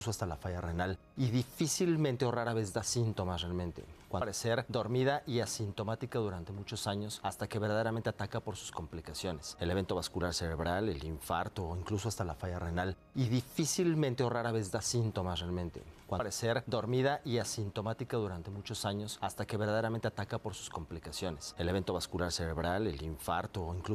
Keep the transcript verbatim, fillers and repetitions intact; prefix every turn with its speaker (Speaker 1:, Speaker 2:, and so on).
Speaker 1: hasta la falla renal y difícilmente o rara vez da síntomas realmente. Puede parecer dormida y asintomática durante muchos años hasta que verdaderamente ataca por sus complicaciones. El evento vascular cerebral, el infarto o incluso hasta la falla renal y difícilmente o rara vez da síntomas realmente. Puede parecer dormida y asintomática durante muchos años hasta que verdaderamente ataca por sus complicaciones. El evento vascular cerebral, el infarto o incluso